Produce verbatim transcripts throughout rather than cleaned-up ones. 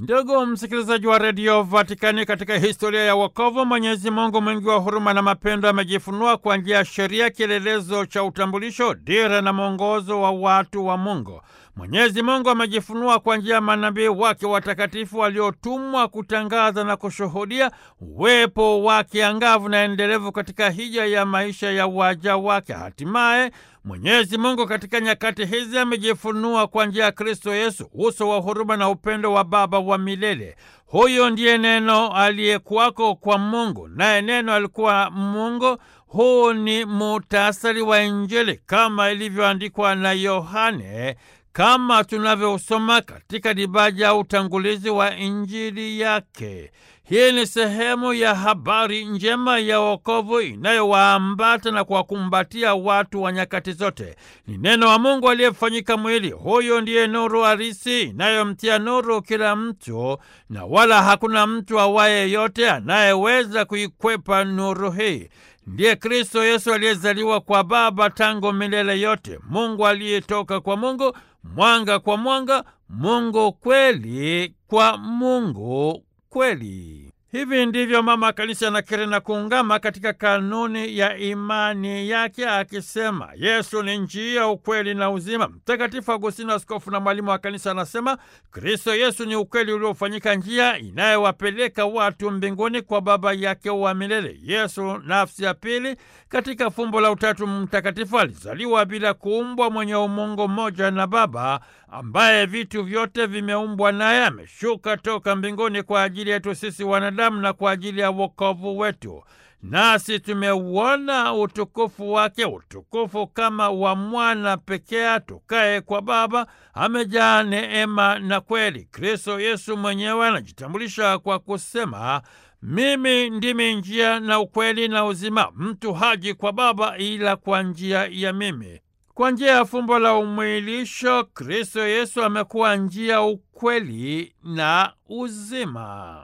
Ndugu msikilizaji wa redio Vatikani, katika historia ya wokovu, Mwenyezi Mungu mwingi wa huruma na mapendo amejifunua kwa njia ya sheria, kielelezo cha utambulisho, dira na mwongozo wa watu wa Mungu. Mwenyezi Mungu amejifunua kwa njia ya manabii wake watakatifu waliotumwa kutangaza na kushuhudia uwepo wake angavu na endelevu katika hija ya maisha ya waja wake. Hatimaye Mwenyezi Mungu katika nyakati hizi amejifunua kwa njia ya Kristo Yesu, uso wa huruma na upendo wa Baba wa milele. Huyo ndiye Neno aliyekuwako kwa Mungu, naye Neno alikuwa Mungu. Huu ni muhtasari wa Injili kama ilivyoandikwa na Yohane, kama tunavyousoma katika dibaja ya utangulizi wa Injili yake. Hii ni sehemu ya habari njema ya wokovu inayowaambata na kuwakumbatia watu wa nyakati zote. Ni Neno wa Mungu aliyefanyika mwili. Huyo ndiye nuru halisi inayomtia nuru kila mtu, na wala hakuna mtu awaye yote anayeweza kuikwepa nuru hii. Ndiye Kristo Yesu aliyezaliwa kwa Baba tangu milele yote, Mungu aliyetoka kwa Mungu, mwanga kwa mwanga, Mungu kweli kwa Mungu kweli. Hivi ndivyo Mama Kanisa anakiri na kuungama katika kanuni ya imani yake akisema, Yesu ni njia, ukweli na uzima. Mtakatifu Agustino, askofu na mwalimu wa Kanisa, anasema Kristo Yesu ni ukweli uliofanyika njia inayowapeleka watu mbinguni kwa Baba yake wa milele. Yesu, nafsi ya pili katika fumbo la Utatu Mtakatifu, alizaliwa bila kuumbwa, mwenye umungu mmoja na Baba, ambaye vitu vyote vimeumbwa naye. Ameshuka toka mbinguni kwa ajili yetu sisi wanadamu na kwa ajili ya wokovu wetu. Nasi tumeuona utukufu wake, utukufu kama wa mwana pekee atokaye kwa Baba, amejaa neema na kweli. Kristo Yesu mwenyewe anajitambulisha kwa kusema, mimi ndimi njia na ukweli na uzima, mtu haji kwa Baba ila kwa njia ya mimi. Kwa njia ya fumbo la umwilisho, Kristo Yesu amekuwa njia, ukweli na uzima.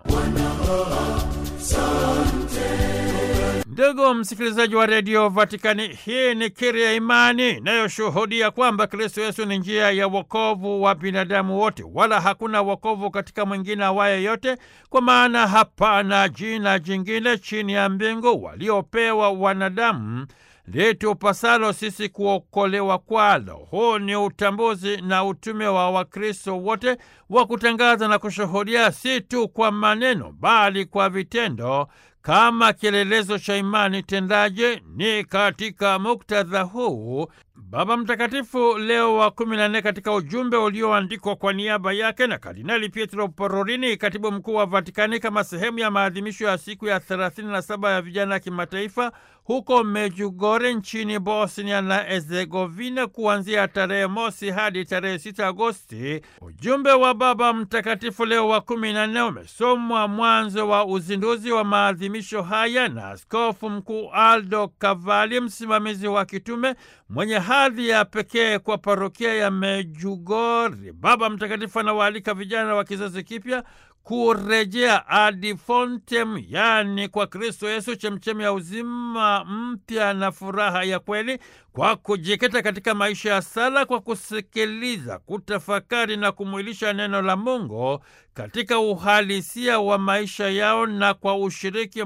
Ndugu msikilizaji wa redio Vatikani, hii ni kiri ya imani inayoshuhudia kwamba Kristo Yesu ni njia ya wokovu wa binadamu wote, wala hakuna wokovu katika mwingine awaye yote, kwa maana hapana jina jingine chini ya mbingu waliopewa wanadamu litupasalo sisi kuokolewa kwalo. Huu ni utambuzi na utume wa Wakristo wote wa kutangaza na kushuhudia, si tu kwa maneno bali kwa vitendo, kama kielelezo cha imani tendaje. Ni katika muktadha huu Baba Mtakatifu Leo wa kumi na nne, katika ujumbe ulioandikwa kwa niaba yake na Kardinali Pietro Parolin, katibu mkuu wa Vatikani, kama sehemu ya maadhimisho ya siku ya thelathini na saba ya vijana ya kimataifa huko Medjugorje nchini Bosnia na Herzegovina, kuanzia tarehe mosi hadi tarehe sita Agosti, ujumbe wa Baba Mtakatifu Leo wa kumi na nne umesomwa mwanzo wa uzinduzi wa maadhimisho haya na Askofu Mkuu Aldo Cavalli, msimamizi wa kitume mwenye hadhi ya pekee kwa parokia ya Medjugorje. Baba Mtakatifu anawaalika vijana wa kizazi kipya kurejea ad fontem, yani kwa Kristo Yesu, chemchemi ya uzima mpya na furaha ya kweli, kwa kujikita katika maisha ya sala, kwa kusikiliza, kutafakari na kumwilisha neno la Mungu katika uhalisia wa maisha yao, na kwa ushiriki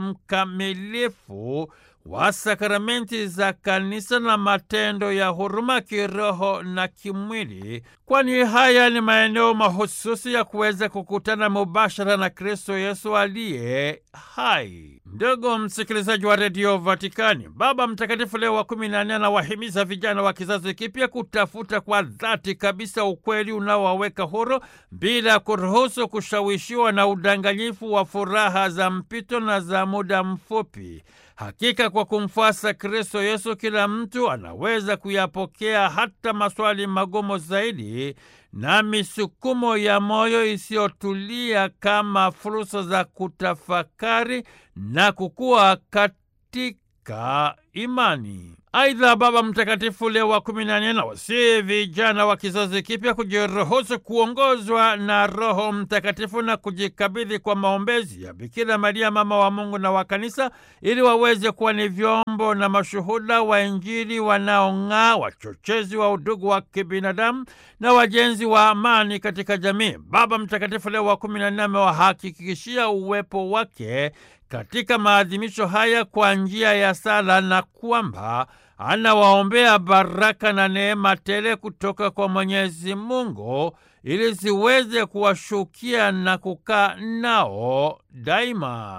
mkamilifu wa sakramenti za kanisa na matendo ya huruma kiroho na kimwili, kwani haya ni maeneo mahususi ya kuweza kukutana mubashara na Kristo Yesu aliye hai. Ndugu msikilizaji wa redio Vatikani, Baba Mtakatifu Leo wa kumi na nne anawahimiza vijana wa kizazi kipya kutafuta kwa dhati kabisa ukweli unaowaweka huru, bila kuruhusu kushawishiwa na udanganyifu wa furaha za mpito na za muda mfupi. Hakika kwa kumfuasa Kristo Yesu, kila mtu anaweza kuyapokea hata maswali magumu zaidi na misukumo ya moyo isiyotulia kama fursa za kutafakari na kukua katika imani. Aidha, Baba Mtakatifu Leo wa kumi na nne anawasihi vijana wa kizazi kipya kujiruhusu kuongozwa na Roho Mtakatifu na kujikabidhi kwa maombezi ya Bikira Maria, mama wa Mungu na wa Kanisa, ili waweze kuwa ni vyombo na mashuhuda wa Injili wanaong'aa, wachochezi wa udugu wa kibinadamu na wajenzi wa amani katika jamii. Baba Mtakatifu Leo wa kumi na nne amewahakikishia uwepo wake katika maadhimisho haya kwa njia ya sala na kwamba anawaombea baraka na neema tele kutoka kwa Mwenyezi Mungu ili ziweze kuwashukia na kukaa nao daima.